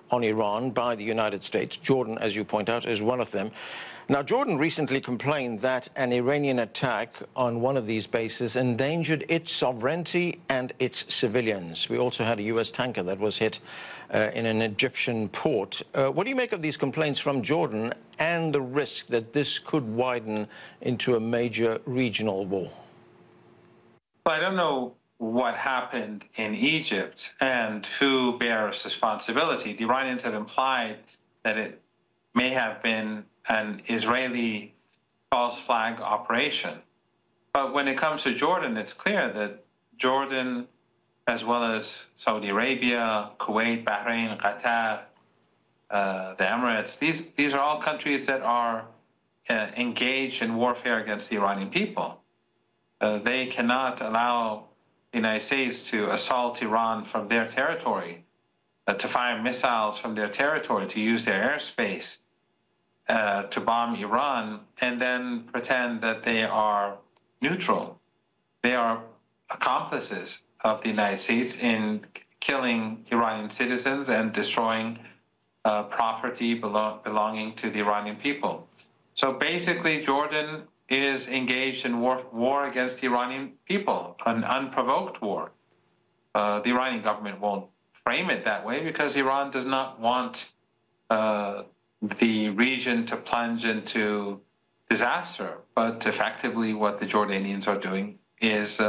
on Iran by the United States. Jordan, as you point out, is one of them. Now, Jordan recently complained that an Iranian attack on one of these bases endangered its sovereignty and its civilians. We also had a U.S. tanker that was hit in an Egyptian port. What do you make of these complaints from Jordan and the risk that this could widen into a major regional war? Well, I don't know what happened in Egypt and who bears responsibility. The Iranians have implied that it may have been an Israeli false flag operation. But when it comes to Jordan, it's clear that Jordan, as well as Saudi Arabia, Kuwait, Bahrain, Qatar, the Emirates, these are all countries that are engaged in warfare against the Iranian people. They cannot allow the United States to assault Iran from their territory, to fire missiles from their territory, to use their airspace to bomb Iran, and then pretend that they are neutral. They are accomplices of the United States in killing Iranian citizens and destroying property belonging to the Iranian people. So basically, Jordan is engaged in war against the Iranian people, an unprovoked war. The Iranian government won't frame it that way because Iran does not want the region to plunge into disaster. But effectively, what the Jordanians are doing is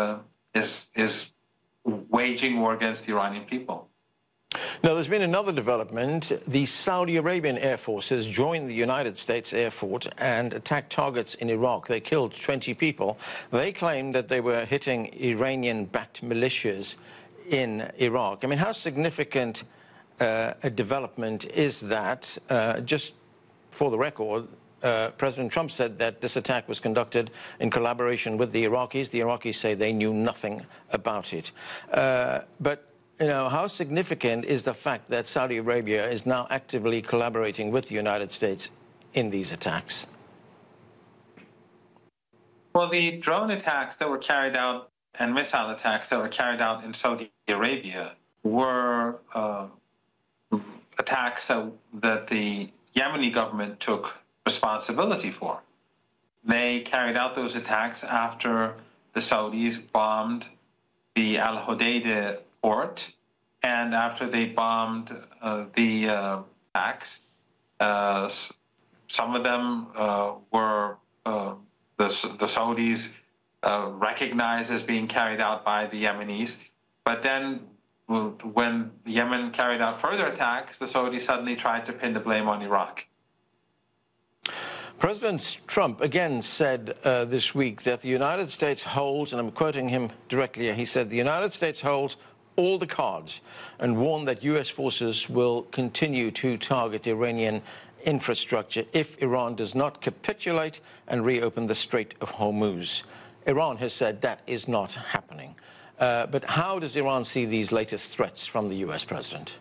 waging war against the Iranian people. Now, there's been another development. The Saudi Arabian Air Force has joined the United States Air Force and attacked targets in Iraq. They killed 20 people. They claimed that they were hitting Iranian-backed militias in Iraq. I mean, how significant a development is that? Just for the record, President Trump said that this attack was conducted in collaboration with the Iraqis. The Iraqis say they knew nothing about it. But you know, how significant is the fact that Saudi Arabia is now actively collaborating with the United States in these attacks? Well, the drone attacks that were carried out and missile attacks that were carried out in Saudi Arabia were attacks that the Yemeni government took responsibility for. They carried out those attacks after the Saudis bombed the Al Hodeidah port, and after they bombed the attacks, some of them were the Saudis recognized as being carried out by the Yemenis, but then when Yemen carried out further attacks, the Saudis suddenly tried to pin the blame on Iraq. President Trump again said this week that the United States holds, and I'm quoting him directly, he said, the United States holds all the cards, and warned that U.S. forces will continue to target Iranian infrastructure if Iran does not capitulate and reopen the Strait of Hormuz. Iran has said that is not happening. But how does Iran see these latest threats from the U.S. president?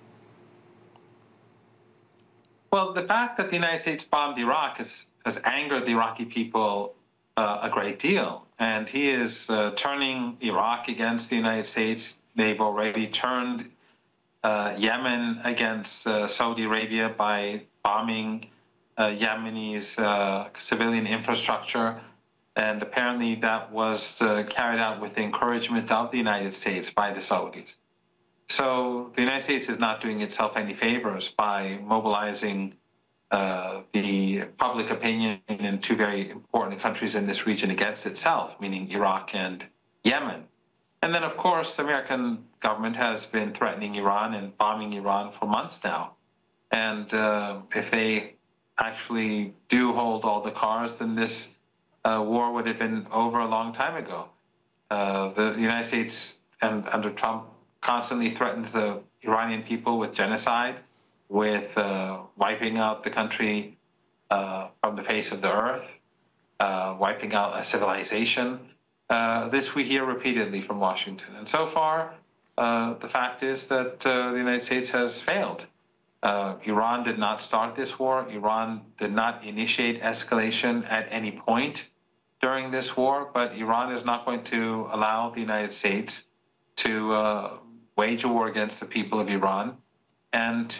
Well, the fact that the United States bombed Iraq has angered the Iraqi people a great deal. And he is turning Iraq against the United States. They've already turned Yemen against Saudi Arabia by bombing Yemeni's civilian infrastructure. And apparently that was carried out with the encouragement of the United States by the Saudis. So the United States is not doing itself any favors by mobilizing the public opinion in two very important countries in this region against itself, meaning Iraq and Yemen. And then, of course, the American government has been threatening Iran and bombing Iran for months now. And if they actually do hold all the cards, then this war would have been over a long time ago. The United States, and under Trump, constantly threatens the Iranian people with genocide, with wiping out the country from the face of the earth, wiping out a civilization. This we hear repeatedly from Washington. And so far, the fact is that the United States has failed. Iran did not start this war. Iran did not initiate escalation at any point during this war, but Iran is not going to allow the United States to wage a war against the people of Iran and